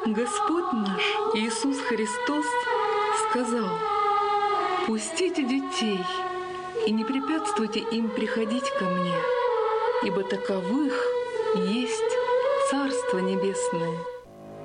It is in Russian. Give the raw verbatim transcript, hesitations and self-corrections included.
Господь наш Иисус Христос сказал: «Пустите детей и не препятствуйте им приходить ко Мне, ибо таковых есть Царство Небесное».